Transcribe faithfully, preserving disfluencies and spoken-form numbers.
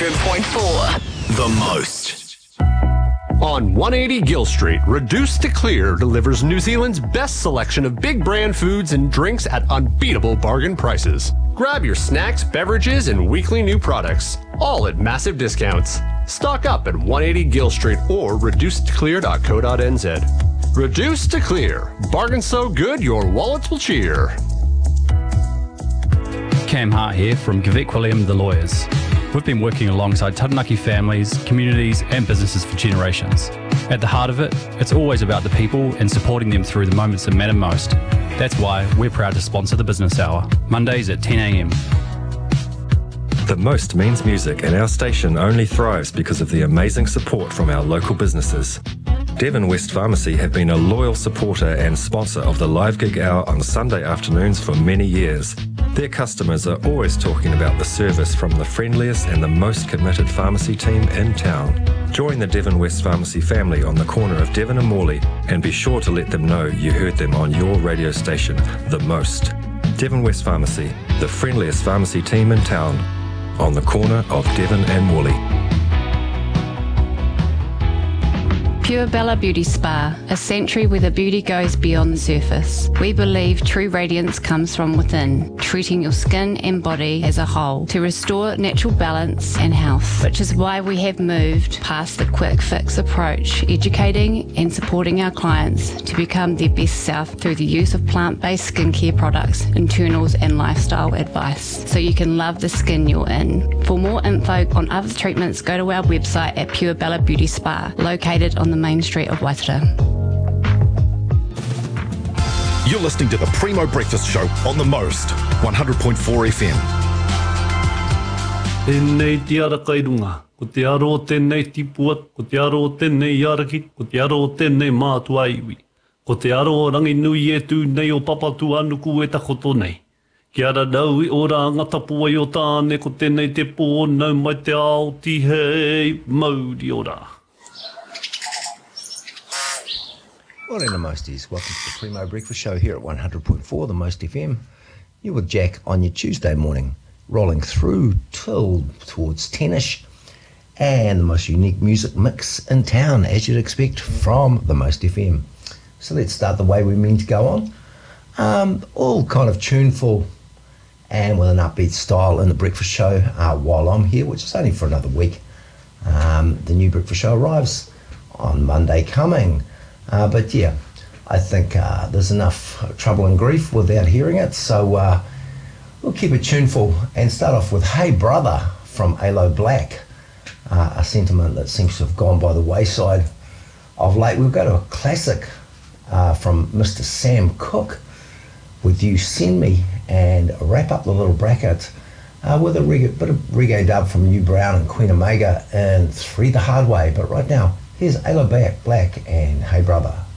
hundred point four. The most. On one eighty Gill Street, Reduce to Clear delivers New Zealand's best selection of big brand foods and drinks at unbeatable bargain prices. Grab your snacks, beverages, and weekly new products, all at massive discounts. Stock up at one eighty Gill Street or reduce to clear dot co dot n z. Reduce to Clear. Bargain so good your wallets will cheer. Cam Hart here from Gavek William The Lawyers. We've been working alongside Taranaki families, communities and businesses for generations. At the heart of it, it's always about the people and supporting them through the moments that matter most. That's why we're proud to sponsor the Business Hour, Mondays at ten a.m. The most means music, and our station only thrives because of the amazing support from our local businesses. Devon West Pharmacy have been a loyal supporter and sponsor of the Live Gig Hour on Sunday afternoons for many years. Their customers are always talking about the service from the friendliest and the most committed pharmacy team in town. Join the Devon West Pharmacy family on the corner of Devon and Morley and be sure to let them know you heard them on your radio station, The Most. Devon West Pharmacy, the friendliest pharmacy team in town, on the corner of Devon and Morley. Pure Bella Beauty Spa, a sanctuary where the beauty goes beyond the surface. We believe true radiance comes from within, treating your skin and body as a whole to restore natural balance and health, which is why we have moved past the quick fix approach, educating and supporting our clients to become their best self through the use of plant-based skincare products, internals and lifestyle advice, so you can love the skin you're in. For more info on other treatments, go to our website at Pure Bella Beauty Spa, located on the main street of Waitara. You're listening to the Primo Breakfast Show on The Most, one hundred point four F M. Tēnei te ara kairunga, ko te aro tēnei tipuat, ko te aro tēnei araki, ko te aro tēnei mātua iwi. Ko te aro rangi nui e tū nei o papatu anuku e takoto nei. Ki ara nau i ora ngata pua i o tāne, ko tēnei te pō nau mai te ao ti hei mauri ora. Morning, the Mosties. Welcome to the Primo Breakfast Show here at one hundred point four, The Most F M. You're with Jack on your Tuesday morning, rolling through till towards ten-ish, and the most unique music mix in town, as you'd expect from The Most F M. So let's start the way we mean to go on. Um, all kind of tuneful and with an upbeat style in the breakfast show uh, while I'm here, which is only for another week. Um, the new breakfast show arrives on Monday coming. Uh, but yeah, I think uh, there's enough trouble and grief without hearing it, so uh, we'll keep it tuneful and start off with Hey Brother from Aloe Blacc, uh, a sentiment that seems to have gone by the wayside of late. We'll go to a classic uh, from Mister Sam Cooke with You Send Me, and wrap up the little bracket uh, with a reggae, bit of reggae dub from New Brown and Queen Omega and Three the Hard Way. But right now, here's Aloe Blacc and Hey Brother.